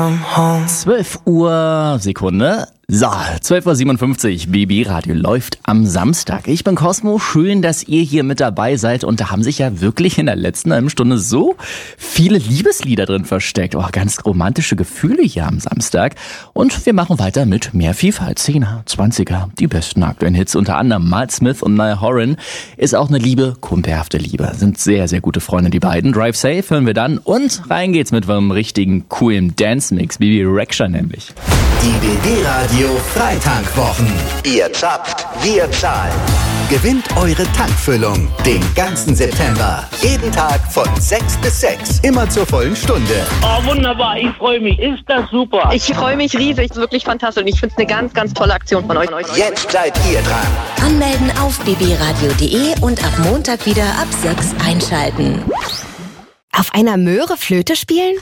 12 Uhr, Sekunde. So, 12.57 Uhr, BB Radio läuft am Samstag. Ich bin Cosmo, schön, dass ihr hier mit dabei seid. Und da haben sich ja wirklich in der letzten halben Stunde so viele Liebeslieder drin versteckt. Oh, ganz romantische Gefühle hier am Samstag. Und wir machen weiter mit mehr Vielfalt. 10er, 20er, die besten aktuellen Hits. Unter anderem Miles Smith und Niall Horan. Ist auch eine Liebe, kumpelhafte Liebe. Sind sehr, sehr gute Freunde, die beiden. Drive Safe hören wir dann. Und rein geht's mit einem richtigen coolen Dance-Mix. BB Rexha nämlich. Die BB Radio Freitankwochen. Ihr zapft, wir zahlen. Gewinnt eure Tankfüllung den ganzen September. Jeden Tag von 6 bis 6. Immer zur vollen Stunde. Oh, wunderbar. Ich freue mich. Ist das super. Ich freue mich riesig. Wirklich fantastisch. Und ich finde es eine ganz, ganz tolle Aktion von euch. Jetzt seid ihr dran. Anmelden auf bbradio.de und ab Montag wieder ab 6 einschalten. Auf einer Möhre Flöte spielen?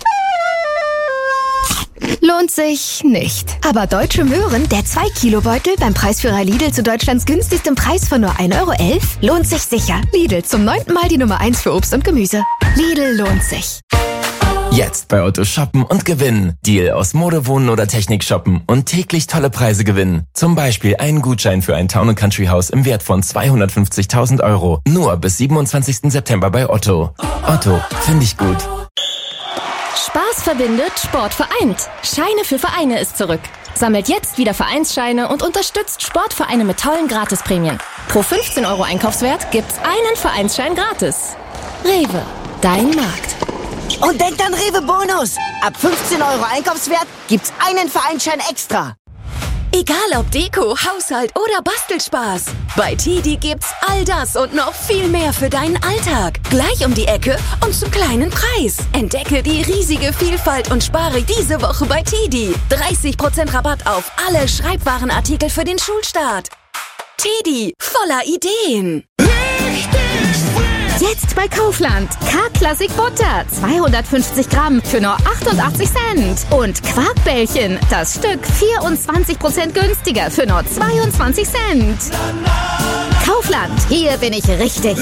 Lohnt sich nicht. Aber Deutsche Möhren, der 2-Kilo-Beutel beim Preisführer Lidl zu Deutschlands günstigstem Preis von nur 1,11 Euro, lohnt sich sicher. Lidl, zum 9. Mal die Nummer 1 für Obst und Gemüse. Lidl lohnt sich. Jetzt bei Otto shoppen und gewinnen. Deal aus Mode, Wohnen oder Technik shoppen und täglich tolle Preise gewinnen. Zum Beispiel einen Gutschein für ein Town & Country Haus im Wert von 250.000 Euro. Nur bis 27. September bei Otto. Otto, finde ich gut. Spaß verbindet, Sport vereint. Scheine für Vereine ist zurück. Sammelt jetzt wieder Vereinsscheine und unterstützt Sportvereine mit tollen Gratisprämien. Pro 15 Euro Einkaufswert gibt's einen Vereinsschein gratis. Rewe, dein Markt. Und denkt an Rewe Bonus. Ab 15 Euro Einkaufswert gibt's einen Vereinsschein extra. Egal ob Deko, Haushalt oder Bastelspaß. Bei TiDi gibt's all das und noch viel mehr für deinen Alltag. Gleich um die Ecke und zum kleinen Preis. Entdecke die riesige Vielfalt und spare diese Woche bei TiDi. 30% Rabatt auf alle Schreibwarenartikel für den Schulstart. TiDi, voller Ideen. Jetzt bei Kaufland. K-Classic Butter, 250 Gramm für nur 88 Cent. Und Quarkbällchen, das Stück 24% günstiger für nur 22 Cent. Kaufland, hier bin ich richtig.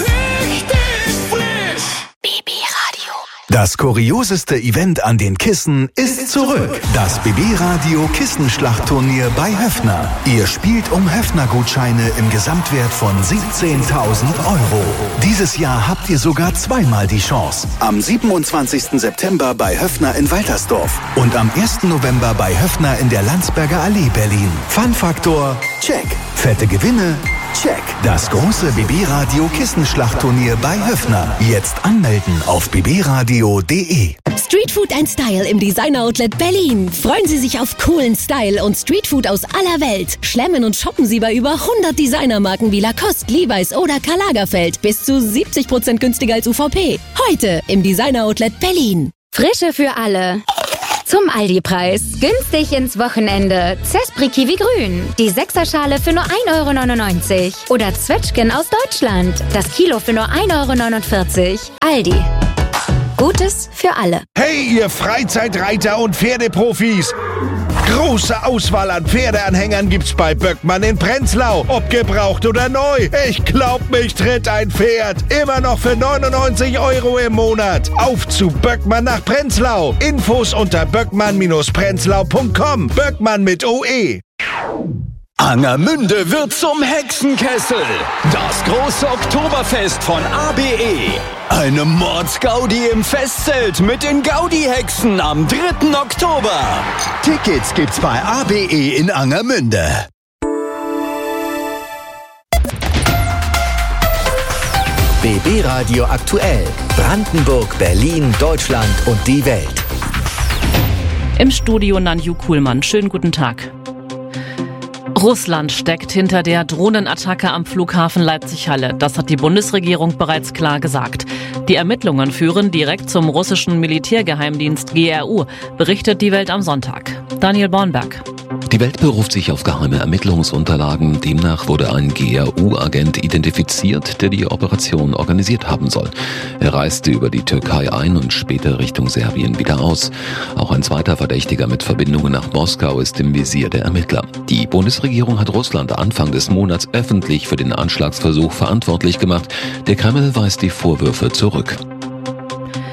BB Radio. Das kurioseste Event an den Kissen ist zurück. Das BB Radio Kissenschlachtturnier bei Höffner. Ihr spielt um Höffner-Gutscheine im Gesamtwert von 17.000 Euro. Dieses Jahr habt ihr sogar zweimal die Chance. Am 27. September bei Höffner in Waltersdorf und am 1. November bei Höffner in der Landsberger Allee Berlin. Fun-Faktor, check. Fette Gewinne, check. Das große BB Radio Kissenschlachtturnier bei Höffner. Jetzt anmelden auf bbradio.de. Streetfood ein Style im Designer Outlet Berlin. Freuen Sie sich auf coolen Style und Streetfood aus aller Welt. Schlemmen und shoppen Sie bei über 100 Designermarken wie Lacoste, Levi's oder Karl Lagerfeld. Bis zu 70% günstiger als UVP. Heute im Designer Outlet Berlin. Frische für alle. Zum Aldi-Preis. Günstig ins Wochenende. Zespri Kiwi Grün. Die 6er-Schale für nur 1,99 Euro. Oder Zwetschgen aus Deutschland. Das Kilo für nur 1,49 Euro. Aldi. Gutes für alle. Hey, ihr Freizeitreiter und Pferdeprofis! Große Auswahl an Pferdeanhängern gibt's bei Böckmann in Prenzlau. Ob gebraucht oder neu. Ich glaub, mich tritt ein Pferd. Immer noch für 99 Euro im Monat. Auf zu Böckmann nach Prenzlau. Infos unter böckmann-prenzlau.com. Böckmann mit OE. Angermünde wird zum Hexenkessel. Das große Oktoberfest von ABE. Eine Mordsgaudi im Festzelt mit den Gaudi-Hexen am 3. Oktober. Tickets gibt's bei ABE in Angermünde. BB Radio aktuell. Brandenburg, Berlin, Deutschland und die Welt. Im Studio Nanju Kuhlmann. Schönen guten Tag. Russland steckt hinter der Drohnenattacke am Flughafen Leipzig-Halle. Das hat die Bundesregierung bereits klar gesagt. Die Ermittlungen führen direkt zum russischen Militärgeheimdienst GRU, berichtet die Welt am Sonntag. Daniel Bornberg. Die Welt beruft sich auf geheime Ermittlungsunterlagen. Demnach wurde ein GRU-Agent identifiziert, der die Operation organisiert haben soll. Er reiste über die Türkei ein und später Richtung Serbien wieder aus. Auch ein zweiter Verdächtiger mit Verbindungen nach Moskau ist im Visier der Ermittler. Die Bundesregierung hat Russland Anfang des Monats öffentlich für den Anschlagsversuch verantwortlich gemacht. Der Kreml weist die Vorwürfe zurück.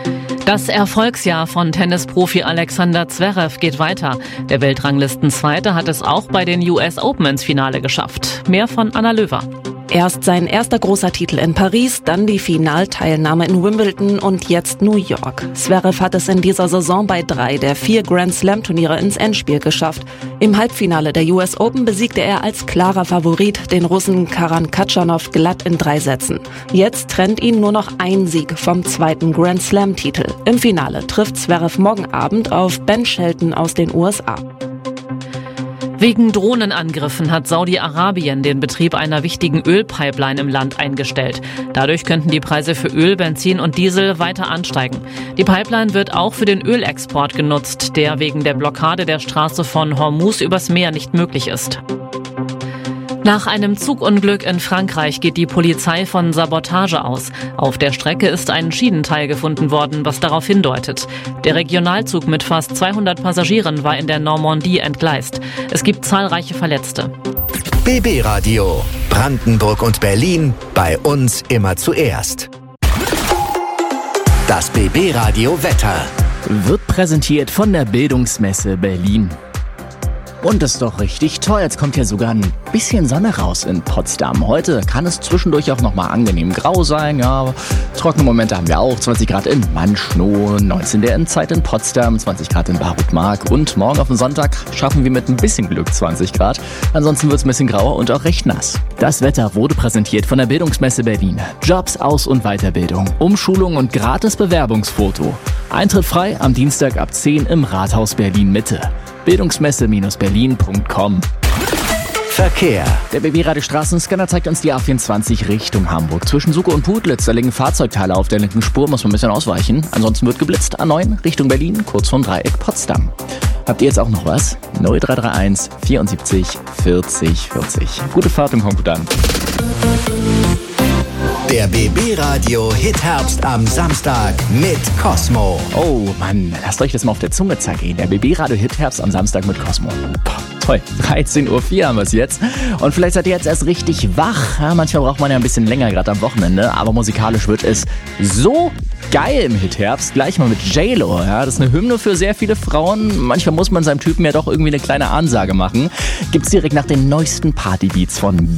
Das Erfolgsjahr von Tennisprofi Alexander Zverev geht weiter. Der Weltranglistenzweite hat es auch bei den US Open ins Finale geschafft. Mehr von Anna Löwer. Erst sein erster großer Titel in Paris, dann die Finalteilnahme in Wimbledon und jetzt New York. Zverev hat es in dieser Saison bei 3 der 4 Grand-Slam-Turniere ins Endspiel geschafft. Im Halbfinale der US Open besiegte er als klarer Favorit den Russen Karan Khachanov glatt in 3 Sätzen. Jetzt trennt ihn nur noch ein Sieg vom 2. Grand-Slam-Titel. Im Finale trifft Zverev morgen Abend auf Ben Shelton aus den USA. Wegen Drohnenangriffen hat Saudi-Arabien den Betrieb einer wichtigen Ölpipeline im Land eingestellt. Dadurch könnten die Preise für Öl, Benzin und Diesel weiter ansteigen. Die Pipeline wird auch für den Ölexport genutzt, der wegen der Blockade der Straße von Hormuz übers Meer nicht möglich ist. Nach einem Zugunglück in Frankreich geht die Polizei von Sabotage aus. Auf der Strecke ist ein Schienenteil gefunden worden, was darauf hindeutet. Der Regionalzug mit fast 200 Passagieren war in der Normandie entgleist. Es gibt zahlreiche Verletzte. BB Radio. Brandenburg und Berlin. Bei uns immer zuerst. Das BB Radio Wetter wird präsentiert von der Bildungsmesse Berlin. Und das ist doch richtig toll. Jetzt kommt ja sogar ein bisschen Sonne raus in Potsdam. Heute kann es zwischendurch auch nochmal angenehm grau sein. Ja, trockene Momente haben wir auch. 20 Grad in Mannschnow, 19 der Endzeit in Potsdam, 20 Grad in Barutmark. Und morgen auf den Sonntag schaffen wir mit ein bisschen Glück 20 Grad. Ansonsten wird es ein bisschen grauer und auch recht nass. Das Wetter wurde präsentiert von der Bildungsmesse Berlin. Jobs, Aus- und Weiterbildung, Umschulung und gratis Bewerbungsfoto. Eintritt frei am Dienstag ab 10 im Rathaus Berlin Mitte. Bildungsmesse-berlin.com. Verkehr. Der BB-Radio Straßenscanner zeigt uns die A24 Richtung Hamburg. Zwischen Sucke und Putlitz, da liegen Fahrzeugteile auf der linken Spur, muss man ein bisschen ausweichen. Ansonsten wird geblitzt. A9 Richtung Berlin, kurz vom Dreieck Potsdam. Habt ihr jetzt auch noch was? 0331 74 40 40. Gute Fahrt im Computer. Der BB Radio Hitherbst am Samstag mit Cosmo. Oh Mann, lasst euch das mal auf der Zunge zergehen. Der BB Radio Hitherbst am Samstag mit Cosmo. Toll, 13:04 Uhr haben wir es jetzt. Und vielleicht seid ihr jetzt erst richtig wach. Ja, manchmal braucht man ja ein bisschen länger, gerade am Wochenende. Aber musikalisch wird es so geil im Hitherbst. Gleich mal mit J-Lo. Ja, das ist eine Hymne für sehr viele Frauen. Manchmal muss man seinem Typen ja doch irgendwie eine kleine Ansage machen. Gibt's direkt nach den neuesten Partybeats von